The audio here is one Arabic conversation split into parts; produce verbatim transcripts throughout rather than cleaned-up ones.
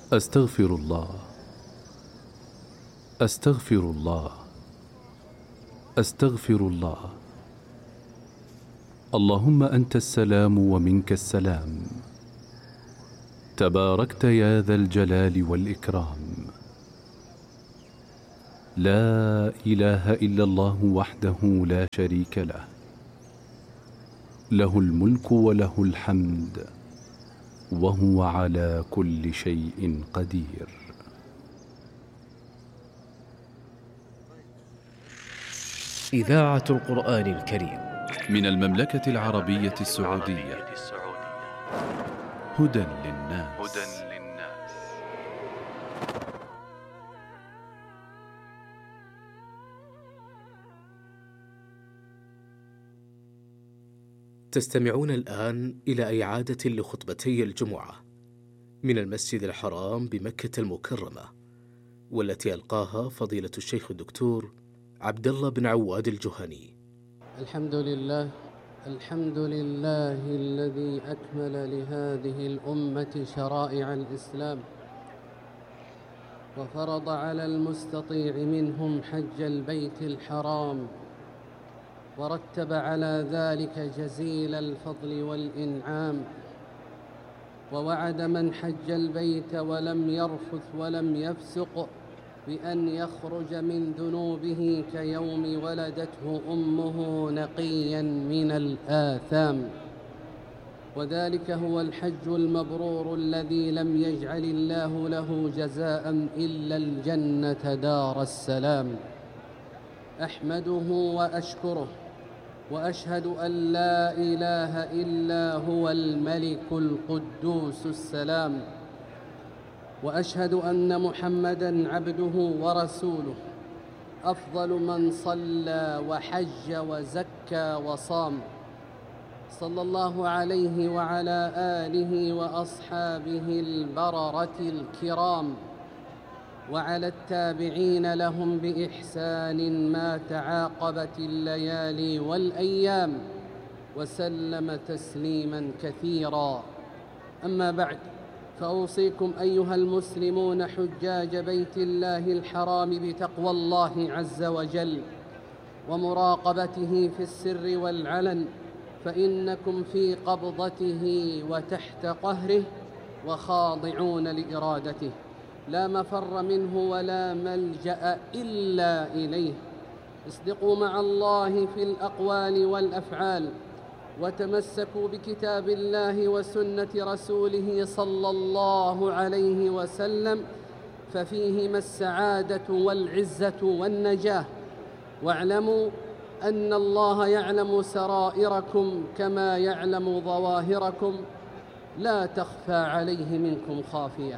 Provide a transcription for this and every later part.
أستغفر الله، أستغفر الله، أستغفر الله. اللهم أنت السلام ومنك السلام، تباركت يا ذا الجلال والإكرام. لا إله إلا الله وحده لا شريك له، له الملك وله الحمد وهو على كل شيء قدير. إذاعة القرآن الكريم من المملكة العربية السعودية. هدى للناس. تستمعون الآن إلى إعادة لخطبتي الجمعة من المسجد الحرام بمكة المكرمة، والتي ألقاها فضيلة الشيخ الدكتور عبد الله بن عواد الجهني. الحمد لله الحمد لله الذي أكمل لهذه الأمة شرائع الإسلام، وفرض على المستطيع منهم حج البيت الحرام، ورتب على ذلك جزيل الفضل والإنعام، ووعد من حج البيت ولم يرفث ولم يفسق بأن يخرج من ذنوبه كيوم ولدته أمه نقيا من الآثام. وذلك هو الحج المبرور الذي لم يجعل الله له جزاء إلا الجنة دار السلام. أحمده وأشكره، وأشهد أن لا إله إلا هو الملك القدوس السلام، وأشهد أن محمدًا عبده ورسوله، أفضل من صلى وحج وزكى وصام، صلى الله عليه وعلى آله وأصحابه البررة الكرام، وعلى التابعين لهم بإحسان ما تعاقبت الليالي والأيام، وسلم تسليماً كثيراً. أما بعد، فأوصيكم أيها المسلمون حجاج بيت الله الحرام بتقوى الله عز وجل ومراقبته في السر والعلن، فإنكم في قبضته وتحت قهره وخاضعون لإرادته، لا مفر منه ولا ملجأ إلا إليه. اصدقوا مع الله في الأقوال والأفعال، وتمسكوا بكتاب الله وسنة رسوله صلى الله عليه وسلم، ففيهما السعادة والعزة والنجاة. واعلموا أن الله يعلم سرائركم كما يعلم ظواهركم، لا تخفى عليه منكم خافية.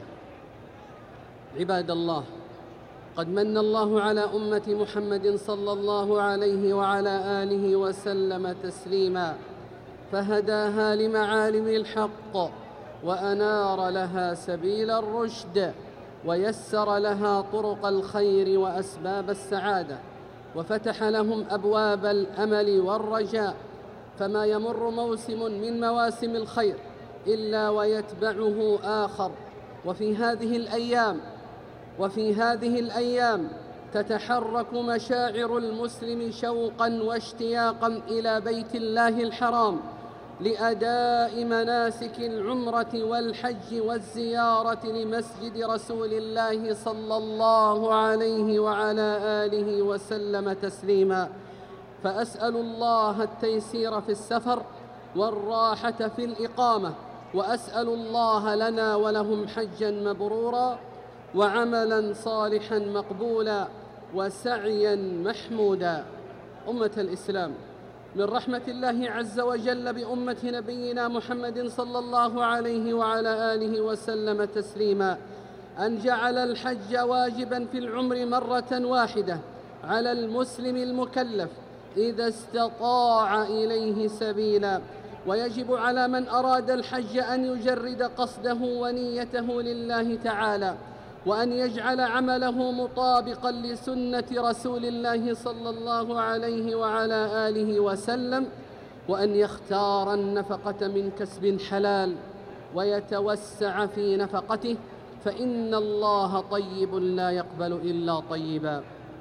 عباد الله، قد من الله على أمة محمد صلى الله عليه وعلى آله وسلم تسليما، فهداها لمعالم الحق، وأنار لها سبيل الرشد، ويسر لها طرق الخير وأسباب السعادة، وفتح لهم أبواب الأمل والرجاء. فما يمر موسم من مواسم الخير إلا ويتبعه آخر. وفي هذه الأيام وفي هذه الأيام تتحرك مشاعر المسلم شوقاً واشتياقاً إلى بيت الله الحرام لأداء مناسك العمرة والحج والزيارة لمسجد رسول الله صلى الله عليه وعلى آله وسلم تسليماً. فأسأل الله التيسير في السفر والراحة في الإقامة، وأسأل الله لنا ولهم حجاً مبروراً وعملاً صالحاً مقبولاً وسعياً محموداً. أمة الإسلام، من رحمة الله عز وجل بأمة نبينا محمد صلى الله عليه وعلى آله وسلم تسليماً أن جعل الحج واجباً في العمر مرة واحدة على المسلم المكلف إذا استطاع إليه سبيلاً. ويجب على من أراد الحج أن يجرد قصده ونيته لله تعالى، وأن يجعل عمله مطابقاً لسنة رسول الله صلى الله عليه وعلى آله وسلم، وأن يختار النفقة من كسب حلال ويتوسع في نفقته، فإن الله طيب لا يقبل إلا طيبا،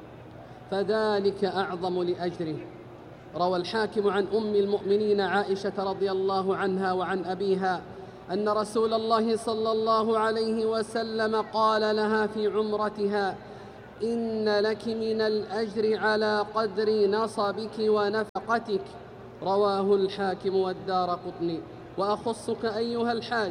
فذلك أعظم لأجره. روى الحاكم عن أم المؤمنين عائشة رضي الله عنها وعن أبيها أن رسول الله صلى الله عليه وسلم قال لها في عمرتها: إن لك من الأجر على قدر نصبك ونفقتك. رواه الحاكم والدارقطني. وأخصك أيها الحاج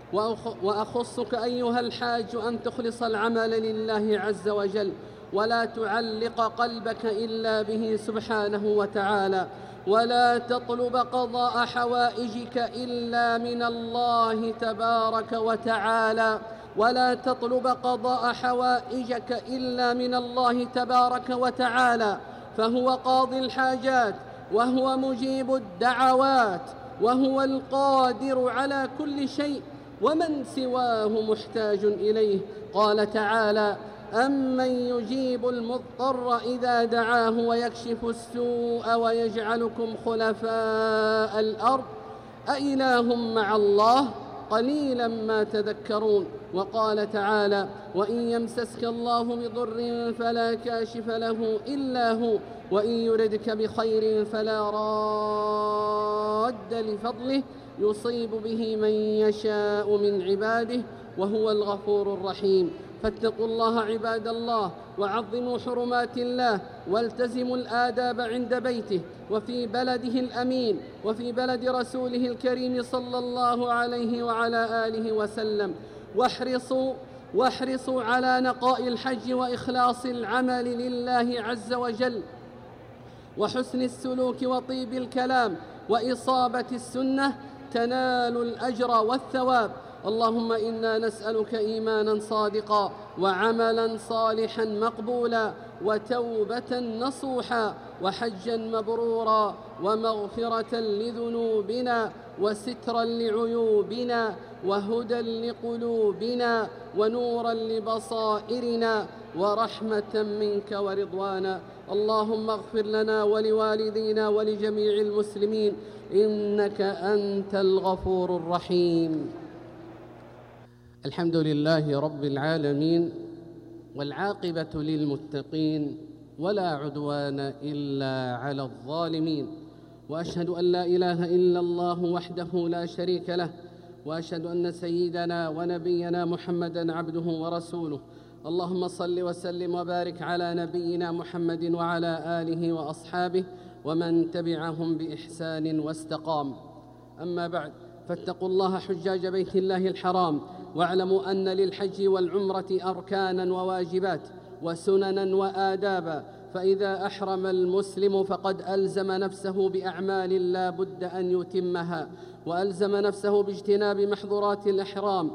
وأخصك أيها الحاج أن تخلص العمل لله عز وجل، ولا تعلق قلبك إلا به سبحانه وتعالى، ولا تطلب قضاء حوائجك إلا من الله تبارك وتعالى ولا تطلب قضاء حوائجك إلا من الله تبارك وتعالى، فهو قاضي الحاجات، وهو مجيب الدعوات، وهو القادر على كل شيء، ومن سواه محتاج إليه. قال تعالى: أمن يجيب المضطر إذا دعاه ويكشف السوء ويجعلكم خلفاء الأرض أإله مع الله قليلا ما تذكرون. وقال تعالى: وإن يمسسك الله بضر فلا كاشف له إلا هو، وإن يردك بخير فلا راد لفضله يصيب به من يشاء من عباده وهو الغفور الرحيم. فاتقوا الله عباد الله، وعظموا حرمات الله، والتزموا الآداب عند بيته وفي بلده الأمين وفي بلد رسوله الكريم صلى الله عليه وعلى آله وسلم، واحرصوا واحرصوا على نقاء الحج وإخلاص العمل لله عز وجل، وحسن السلوك وطيب الكلام وإصابة السنة، تنالوا الأجر والثواب. اللهم إنا نسألك إيمانا صادقا، وعملا صالحا مقبولا، وتوبة نصوحا، وحجا مبرورا، ومغفرة لذنوبنا، وسترا لعيوبنا، وهدى لقلوبنا، ونورا لبصائرنا، ورحمة منك ورضوانا. اللهم اغفر لنا ولوالدينا ولجميع المسلمين، إنك أنت الغفور الرحيم. الحمد لله رب العالمين، والعاقبة للمتقين، ولا عدوان إلا على الظالمين، وأشهد أن لا إله إلا الله وحده لا شريك له، وأشهد أن سيدنا ونبينا محمدًا عبده ورسوله. اللهم صل وسلم وبارك على نبينا محمد وعلى آله وأصحابه ومن تبعهم بإحسان واستقام. أما بعد، فاتقوا الله حجاج بيت الله الحرام، واعلموا أن للحج والعمرة أركانا وواجبات وسننا وآدابا، فإذا أحرم المسلم فقد ألزم نفسه بأعمال لا بد أن يتمها، وألزم نفسه باجتناب محظورات الإحرام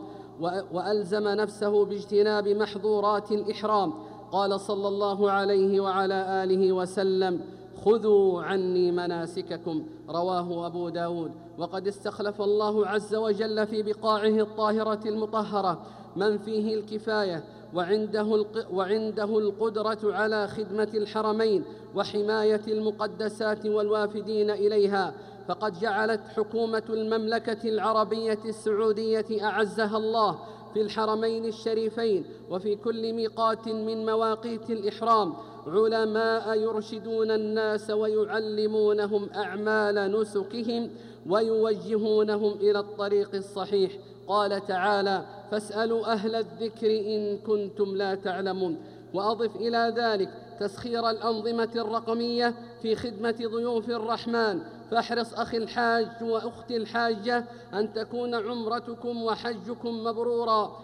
وألزم نفسه باجتناب محظورات الإحرام. قال صلى الله عليه وعلى آله وسلم: خذوا عني مناسككم. رواه أبو داود. وقد استخلف الله عز وجل في بقاعه الطاهرة المطهرة من فيه الكفاية وعنده, وعنده القدرة على خدمة الحرمين وحماية المقدسات والوافدين إليها، فقد جعلت حكومة المملكة العربية السعودية أعزها الله في الحرمين الشريفين وفي كل ميقات من مواقيت الإحرام علماء يرشدون الناس ويعلمونهم أعمال نسكهم ويوجهونهم إلى الطريق الصحيح. قال تعالى: فاسألوا أهل الذكر إن كنتم لا تعلمون. وأضف إلى ذلك تسخير الأنظمة الرقمية في خدمة ضيوف الرحمن. فاحرص أخي الحاج وأختي الحاجة أن تكون عمرتكم وحجكم مبرورا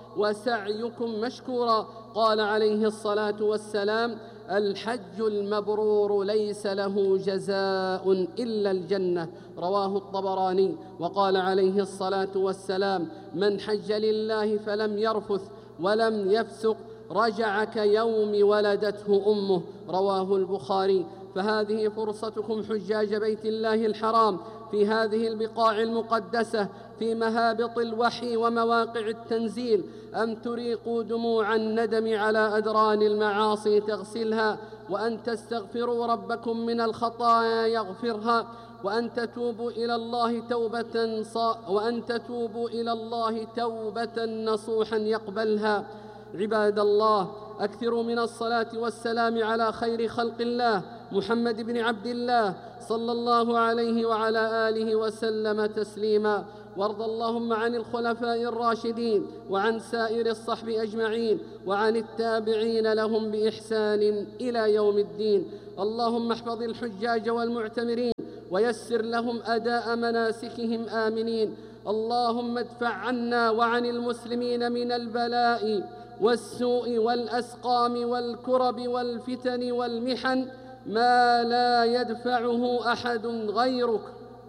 وسعيكم مشكورا. قال عليه الصلاة والسلام: الحج المبرور ليس له جزاء إلا الجنة. رواه الطبراني. وقال عليه الصلاة والسلام: من حج لله فلم يرفث ولم يفسق رجع كيوم ولدته أمه. رواه البخاري. فهذه فرصتكم حجاج بيت الله الحرام في هذه البقاع المقدسة في مهابط الوحي ومواقع التنزيل أن تريقوا دموع الندم على أدران المعاصي تغسلها، وأن تستغفروا ربكم من الخطايا يغفرها، وأن تتوبوا إلى الله توبة صا وأن تتوبوا إلى الله توبة نصوحا يقبلها. عباد الله، أكثروا من الصلاة والسلام على خير خلق الله محمد بن عبد الله صلى الله عليه وعلى آله وسلم تسليما. وارض اللهم عن الخلفاء الراشدين وعن سائر الصحب أجمعين وعن التابعين لهم بإحسان إلى يوم الدين. اللهم احفظ الحجاج والمعتمرين ويسر لهم أداء مناسكهم آمنين. اللهم ادفع عنا وعن المسلمين من البلاء والسوء والأسقام والكرب والفتن والمحن ما لا يدفعه أحد غيرك.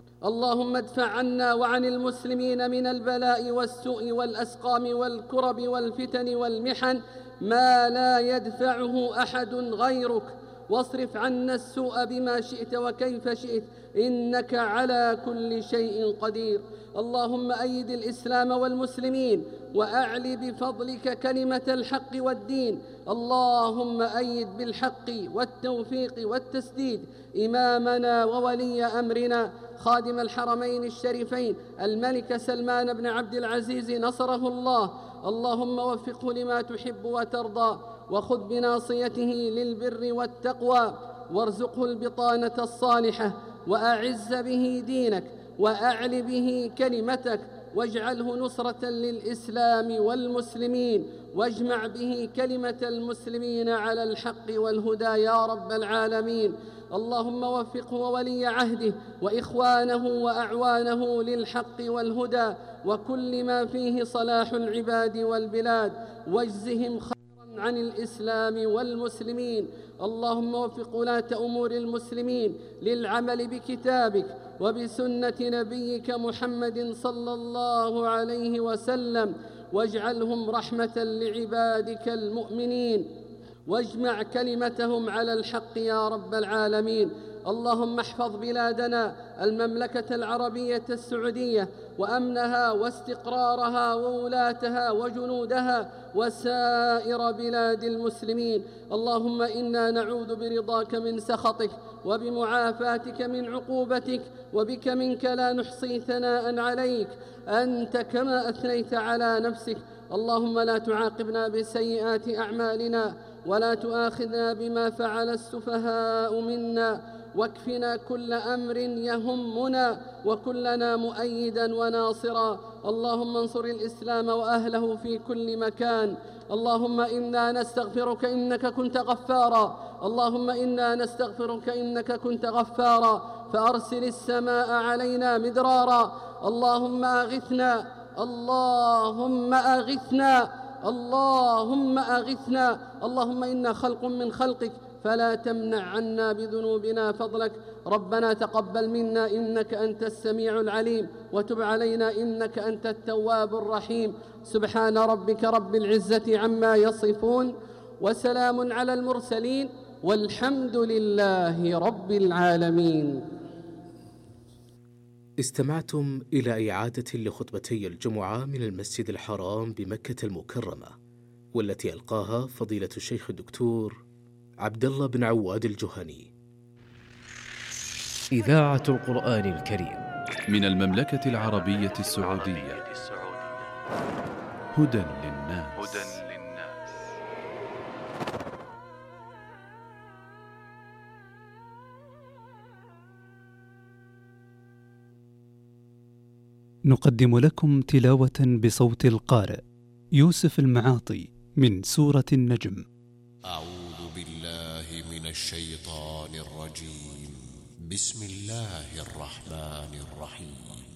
اللهم ادفع عنا وعن المسلمين من البلاء والسوء والأسقام والكرب والفتن والمحن ما لا يدفعه أحد غيرك، واصرف عنا السوء بما شئت وكيف شئت إنك على كل شيء قدير. اللهم أيد الإسلام والمسلمين وأعل بفضلك كلمة الحق والدين. اللهم أيد بالحق والتوفيق والتسديد إمامنا وولي أمرنا خادم الحرمين الشريفين الملك سلمان بن عبد العزيز نصره الله. اللهم وفقه لما تحب وترضى، وخذ بناصيته للبر والتقوى، وارزقه البطانة الصالحة، وأعز به دينك وأعل به كلمتك، واجعله نصرة للإسلام والمسلمين، واجمع به كلمة المسلمين على الحق والهدى يا رب العالمين. اللهم وفقه وولي عهده وإخوانه وأعوانه للحق والهدى وكل ما فيه صلاح العباد والبلاد، واجزهم خيرا عن الإسلام والمسلمين. اللهم وفق ولاة أمور المسلمين للعمل بكتابك وبسنة نبيك محمد صلى الله عليه وسلم، واجعلهم رحمة لعبادك المؤمنين، واجمع كلمتهم على الحق يا رب العالمين. اللهم احفظ بلادنا المملكة العربية السعودية وأمنها واستقرارها وولاتها وجنودها وسائر بلاد المسلمين. اللهم إنا نعوذ برضاك من سخطك وبمعافاتك من عقوبتك، وبك منك لا نحصي ثناء عليك أنت كما أثنيت على نفسك. اللهم لا تعاقبنا بسيئات أعمالنا ولا تؤاخذنا بما فعل السفهاء منا، واكفنا كل أمر يهمنا وكلنا مؤيدا وناصرا. اللهم انصر الإسلام وأهله في كل مكان. اللهم إنا نستغفرك إنك كنت غفارا اللهم إنا نستغفرك إنك كنت غفارا فأرسل السماء علينا مدرارا. اللهم أغثنا اللهم أغثنا اللهم أغثنا. اللهم إنا خلق من خلقك فلا تمنع عنا بذنوبنا فضلك. ربنا تقبل منا إنك أنت السميع العليم، وتب علينا إنك أنت التواب الرحيم. سبحان ربك رب العزة عما يصفون، وسلام على المرسلين، والحمد لله رب العالمين. استمعتم إلى إعادة لخطبتي الجمعة من المسجد الحرام بمكة المكرمة، والتي ألقاها فضيلة الشيخ الدكتور عبد الله بن عواد الجهني. إذاعة القرآن الكريم من المملكة العربية السعودية. هدى للناس. نقدم لكم تلاوة بصوت القارئ يوسف المعاطي من سورة النجم. أعوذ بالله من الشيطان الرجيم. بسم الله الرحمن الرحيم.